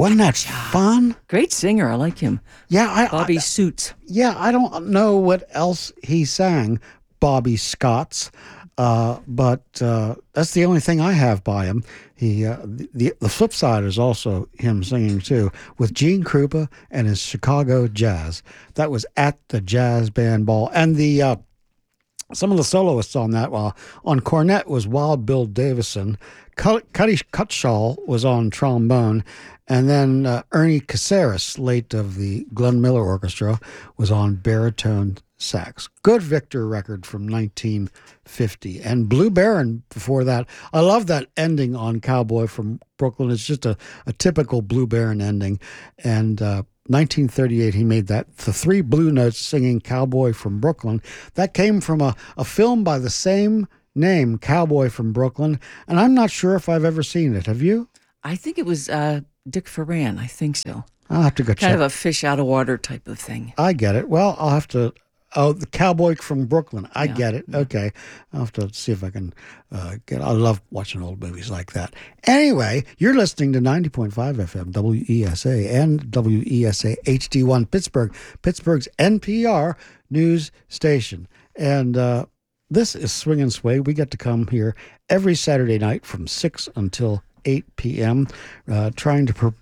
Wasn't that fun? Great singer. I like him. Yeah, Bobby Suits. Yeah, I don't know what else he sang, Bobby Scott's, but that's the only thing I have by him. He the flip side is also him singing too with Gene Krupa and his Chicago Jazz. That was at the Jazz Band Ball, and the some of the soloists on that on cornet was Wild Bill Davison, Cuddy Cutshall was on trombone, and then Ernie Caceres, late of the Glenn Miller Orchestra, was on baritone sax. Good Victor record from 1950. And Blue Baron before that. I love that ending on Cowboy from Brooklyn. It's just a typical Blue Baron ending. And 1938, he made that. The Three Blue Notes singing Cowboy from Brooklyn. That came from a film by the same name, Cowboy from Brooklyn. And I'm not sure if I've ever seen it. Have you? I think it was Dick Ferran. I think so. I'll have to go check. Kind of a fish out of water type of thing. I get it. Well, I'll have to. Oh, the Cowboy from Brooklyn. I get it. Okay. I'll have to see if I can I love watching old movies like that. Anyway, you're listening to 90.5 FM, WESA, and WESA HD1 Pittsburgh, Pittsburgh's NPR news station. And this is Swing and Sway. We get to come here every Saturday night from 6 until 8 p.m., trying to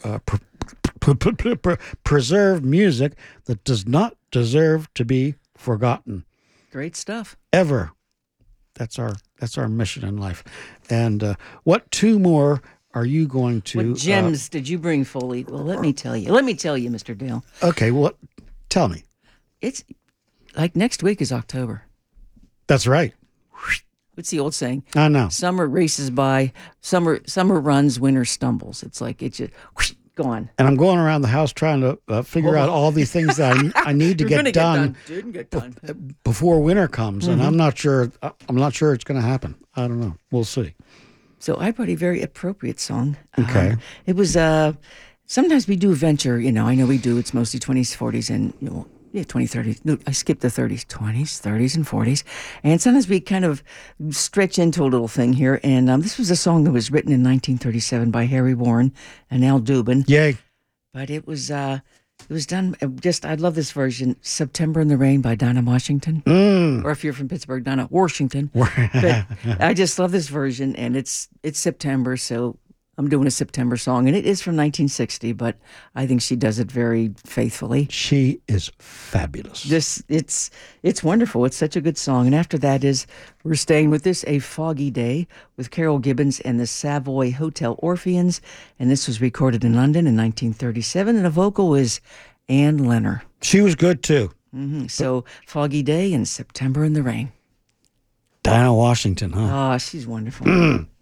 preserve music that does not deserve to be forgotten. Great stuff. Ever. That's our mission in life. And what two more are you going to... What gems did you bring, Foley? Well, let me tell you. Let me tell you, Mr. Dale. Okay, well, tell me. It's like next week is October. That's right. What's the old saying? I know. Summer races by, summer runs, winter stumbles. It's like it's just gone. And I'm going around the house trying to figure out all these things that I need to get done, before winter comes, and I'm not sure it's going to happen. I don't know. We'll see. So I brought a very appropriate song. Okay. It was sometimes we do venture. I know we do. It's mostly 20s, 40s, and 20, 30s. No, I skipped the 30s, 20s, 30s, and 40s. And sometimes we kind of stretch into a little thing here. And this was a song that was written in 1937 by Harry Warren and Al Dubin. Yay. But it was done, I love this version, September in the Rain by Dinah Washington. Or if you're from Pittsburgh, Dinah Washington. But I just love this version. And it's September, so I'm doing a September song, and it is from 1960, but I think she does it very faithfully. She is fabulous. It's wonderful. It's such a good song. And after that we're staying with this, A Foggy Day, with Carol Gibbons and the Savoy Hotel Orpheans, and this was recorded in London in 1937, and the vocal is Anne Lenner. She was good too. So Foggy Day and September in the Rain. Dinah Washington, huh? Oh, she's wonderful.